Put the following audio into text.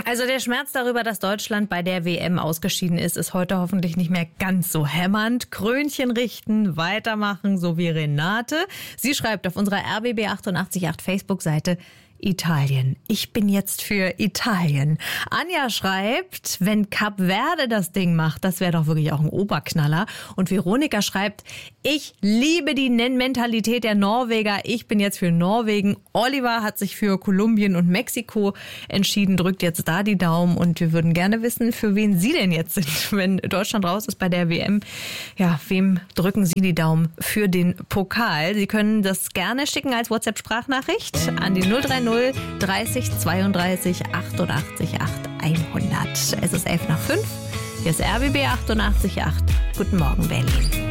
Also der Schmerz darüber, dass Deutschland bei der WM ausgeschieden ist heute hoffentlich nicht mehr ganz so hämmernd. Krönchen richten, weitermachen, so wie Renate. Sie schreibt auf unserer RBB 888 Facebook-Seite: Italien. Ich bin jetzt für Italien. Anja schreibt, wenn Kap Verde das Ding macht, das wäre doch wirklich auch ein Oberknaller. Und Veronika schreibt, ich liebe die Mentalität der Norweger. Ich bin jetzt für Norwegen. Oliver hat sich für Kolumbien und Mexiko entschieden, drückt jetzt da die Daumen. Und wir würden gerne wissen, für wen Sie denn jetzt sind, wenn Deutschland raus ist bei der WM. Ja, wem drücken Sie die Daumen für den Pokal? Sie können das gerne schicken als WhatsApp-Sprachnachricht an die 030 30 32 88 8 100. Es ist 11 nach 5. Hier ist RBB 88 8. Guten Morgen, Berlin.